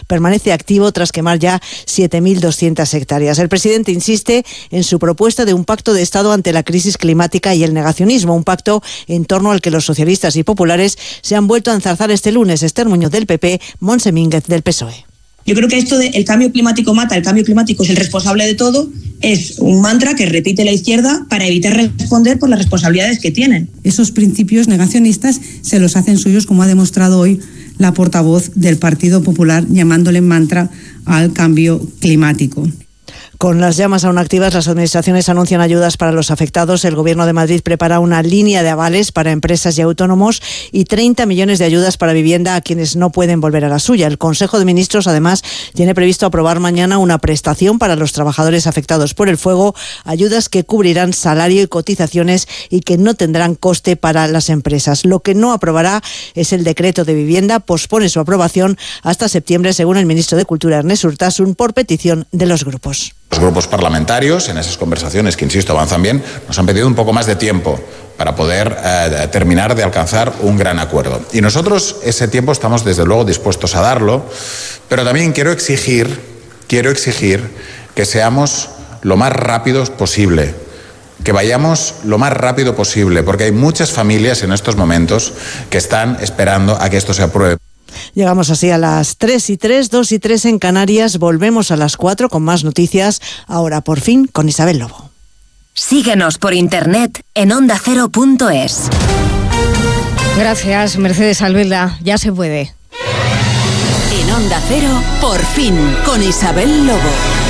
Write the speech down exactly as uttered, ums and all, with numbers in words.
permanece activo tras quemar ya siete mil doscientas hectáreas. El presidente insiste en su propuesta de un pacto de Estado ante la crisis climática y el negacionismo, un pacto en torno al que los socialistas y populares se han vuelto a enzarzar este lunes. Esther Muñoz del P P, Montse Mínguez del P S O E. Yo creo que esto de el cambio climático mata, el cambio climático es el responsable de todo, es un mantra que repite la izquierda para evitar responder por las responsabilidades que tienen. Esos principios negacionistas se los hacen suyos, como ha demostrado hoy la portavoz del Partido Popular, llamándole mantra al cambio climático. Con las llamas aún activas, las administraciones anuncian ayudas para los afectados. El Gobierno de Madrid prepara una línea de avales para empresas y autónomos y treinta millones de ayudas para vivienda a quienes no pueden volver a la suya. El Consejo de Ministros, además, tiene previsto aprobar mañana una prestación para los trabajadores afectados por el fuego, ayudas que cubrirán salario y cotizaciones y que no tendrán coste para las empresas. Lo que no aprobará es el decreto de vivienda. Pospone su aprobación hasta septiembre, según el ministro de Cultura, Ernest Urtasun, por petición de los grupos. Los grupos parlamentarios, en esas conversaciones que, insisto, avanzan bien, nos han pedido un poco más de tiempo para poder eh, terminar de alcanzar un gran acuerdo. Y nosotros ese tiempo estamos, desde luego, dispuestos a darlo, pero también quiero exigir, quiero exigir que seamos lo más rápidos posible, que vayamos lo más rápido posible, porque hay muchas familias en estos momentos que están esperando a que esto se apruebe. Llegamos así a las tres y tres, dos y tres en Canarias. Volvemos a las cuatro con más noticias. Ahora, por fin, con Isabel Lobo. Síguenos por internet en onda cero punto es. Gracias, Mercedes Albelda. Ya se puede. En Onda Cero, por fin, con Isabel Lobo.